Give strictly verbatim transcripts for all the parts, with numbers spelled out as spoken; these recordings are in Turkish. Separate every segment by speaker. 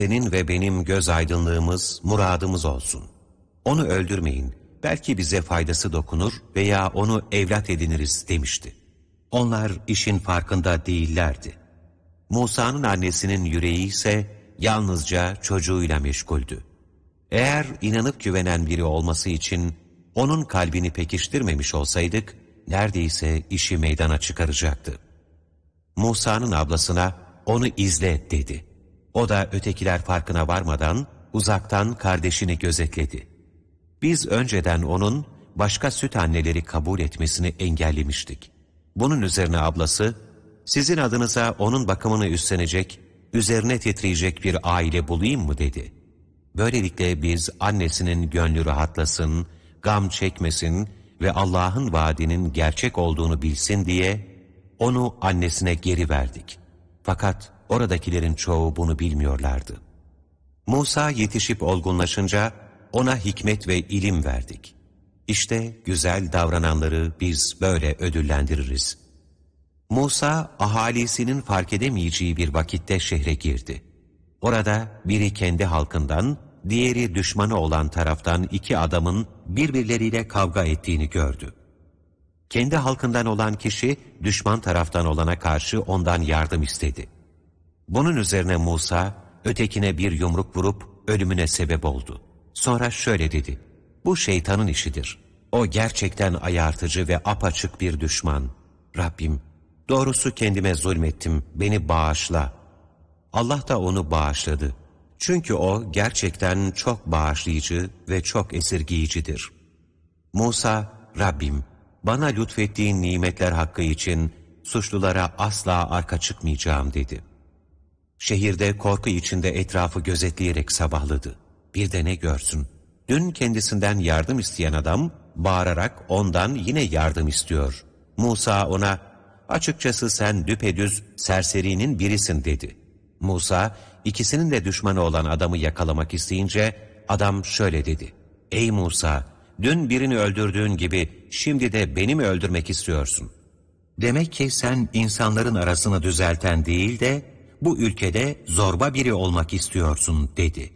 Speaker 1: Senin ve benim göz aydınlığımız, muradımız olsun. Onu öldürmeyin, belki bize faydası dokunur veya onu evlat ediniriz demişti. Onlar işin farkında değillerdi. Musa'nın annesinin yüreği ise yalnızca çocuğuyla meşguldü. Eğer inanıp güvenen biri olması için onun kalbini pekiştirmemiş olsaydık, neredeyse işi meydana çıkaracaktı. Musa'nın ablasına onu izle dedi. O da ötekiler farkına varmadan uzaktan kardeşini gözetledi. Biz önceden onun başka süt anneleri kabul etmesini engellemiştik. Bunun üzerine ablası, sizin adınıza onun bakımını üstlenecek, üzerine titreyecek bir aile bulayım mı dedi. Böylelikle biz annesinin gönlü rahatlasın, gam çekmesin ve Allah'ın vaadinin gerçek olduğunu bilsin diye onu annesine geri verdik. Fakat oradakilerin çoğu bunu bilmiyorlardı. Musa yetişip olgunlaşınca ona hikmet ve ilim verdik. İşte güzel davrananları biz böyle ödüllendiririz. Musa ahalisinin fark edemeyeceği bir vakitte şehre girdi. Orada biri kendi halkından, diğeri düşmanı olan taraftan iki adamın birbirleriyle kavga ettiğini gördü. Kendi halkından olan kişi düşman taraftan olana karşı ondan yardım istedi. Bunun üzerine Musa ötekine bir yumruk vurup ölümüne sebep oldu. Sonra şöyle dedi: bu şeytanın işidir. O gerçekten ayartıcı ve apaçık bir düşman. Rabbim, doğrusu kendime zulmettim, beni bağışla. Allah da onu bağışladı. Çünkü o gerçekten çok bağışlayıcı ve çok esirgiyicidir. Musa, Rabbim, bana lütfettiğin nimetler hakkı için suçlulara asla arka çıkmayacağım dedi. Şehirde korku içinde etrafı gözetleyerek sabahladı. Bir de ne görsün? Dün kendisinden yardım isteyen adam bağırarak ondan yine yardım istiyor. Musa ona, açıkçası sen düpedüz serserinin birisin dedi. Musa, ikisinin de düşmanı olan adamı yakalamak isteyince adam şöyle dedi: ey Musa, dün birini öldürdüğün gibi şimdi de beni mi öldürmek istiyorsun? Demek ki sen insanların arasını düzelten değil de bu ülkede zorba biri olmak istiyorsun dedi.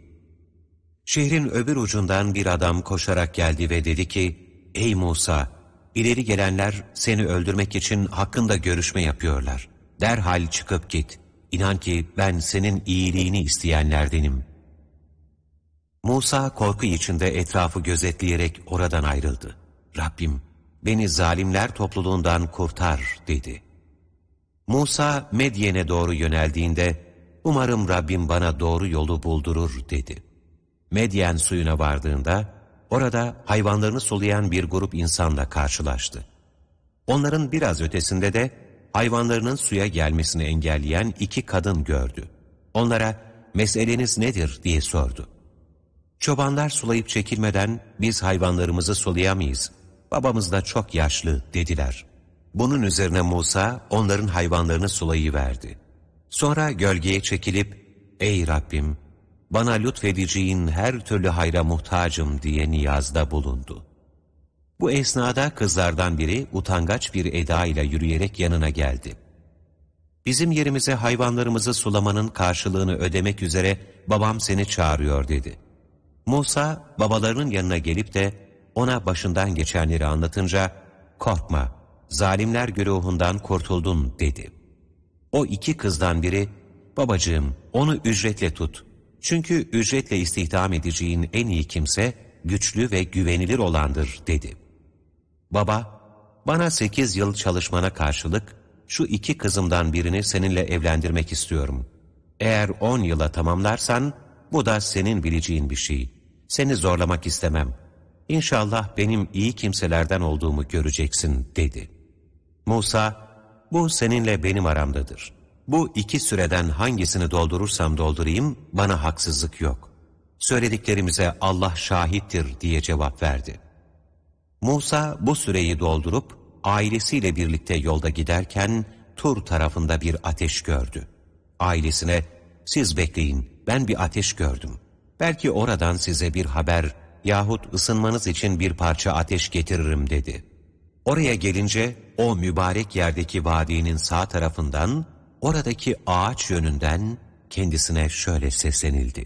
Speaker 1: Şehrin öbür ucundan bir adam koşarak geldi ve dedi ki, ey Musa, ileri gelenler seni öldürmek için hakkında görüşme yapıyorlar. Derhal çıkıp git. İnan ki ben senin iyiliğini isteyenlerdenim. Musa korku içinde etrafı gözetleyerek oradan ayrıldı. Rabbim, beni zalimler topluluğundan kurtar dedi. Musa Medyen'e doğru yöneldiğinde, umarım Rabbim bana doğru yolu buldurur dedi. Medyen suyuna vardığında, orada hayvanlarını sulayan bir grup insanla karşılaştı. Onların biraz ötesinde de hayvanlarının suya gelmesini engelleyen iki kadın gördü. Onlara, meseleniz nedir diye sordu. Çobanlar sulayıp çekilmeden biz hayvanlarımızı sulayamayız, babamız da çok yaşlı dediler. Bunun üzerine Musa onların hayvanlarını sulayıverdi. Sonra gölgeye çekilip, ey Rabbim, bana lütfedeceğin her türlü hayra muhtacım diye niyazda bulundu. Bu esnada kızlardan biri utangaç bir eda ile yürüyerek yanına geldi. Bizim yerimize hayvanlarımızı sulamanın karşılığını ödemek üzere babam seni çağırıyor dedi. Musa babalarının yanına gelip de ona başından geçenleri anlatınca, korkma, zalimler güruhundan kurtuldun dedi. O iki kızdan biri, babacığım onu ücretle tut. Çünkü ücretle istihdam edeceğin en iyi kimse güçlü ve güvenilir olandır dedi. Baba, bana sekiz yıl çalışmana karşılık şu iki kızımdan birini seninle evlendirmek istiyorum. Eğer on yıla tamamlarsan bu da senin bileceğin bir şey. Seni zorlamak istemem. İnşallah benim iyi kimselerden olduğumu göreceksin dedi. Musa, bu seninle benim aramdadır. Bu iki süreden hangisini doldurursam doldurayım bana haksızlık yok. Söylediklerimize Allah şahittir diye cevap verdi. Musa bu süreyi doldurup ailesiyle birlikte yolda giderken Tur tarafında bir ateş gördü. Ailesine, siz bekleyin, ben bir ateş gördüm. Belki oradan size bir haber yahut ısınmanız için bir parça ateş getiririm dedi. Oraya gelince o mübarek yerdeki vadinin sağ tarafından, oradaki ağaç yönünden kendisine şöyle seslenildi.